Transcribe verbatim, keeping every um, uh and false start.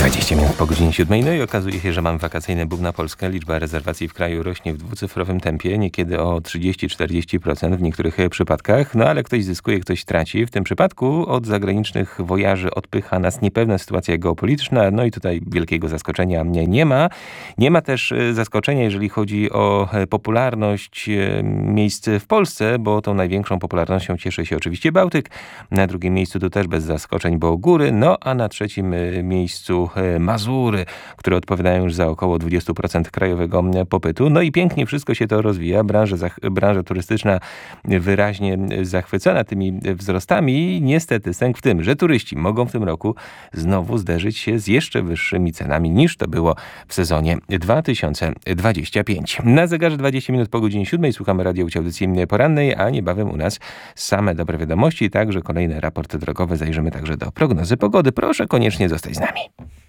dwadzieścia minut po godzinie siódmej. No i okazuje się, że mam wakacyjny boom na Polskę. Liczba rezerwacji w kraju rośnie w dwucyfrowym tempie, niekiedy o trzydzieści do czterdziestu procent w niektórych przypadkach. No ale ktoś zyskuje, ktoś traci. W tym przypadku od zagranicznych wojaży odpycha nas niepewna sytuacja geopolityczna. No i tutaj wielkiego zaskoczenia nie, nie ma. Nie ma też zaskoczenia, jeżeli chodzi o popularność miejsc w Polsce, bo tą największą popularnością cieszy się oczywiście Bałtyk. Na drugim miejscu to też bez zaskoczeń, bo góry. No a na trzecim miejscu Mazury, które odpowiadają już za około dwadzieścia procent krajowego popytu. No i pięknie wszystko się to rozwija. Branża, branża turystyczna wyraźnie zachwycona tymi wzrostami. Niestety sęk w tym, że turyści mogą w tym roku znowu zderzyć się z jeszcze wyższymi cenami niż to było w sezonie dwa tysiące dwudziestym piątym. Na zegarze dwadzieścia minut po godzinie siódmej słuchamy Radio Audycji Porannej, a niebawem u nas same dobre wiadomości, także kolejny raport drogowy. Zajrzymy także do prognozy pogody. Proszę koniecznie zostać z nami.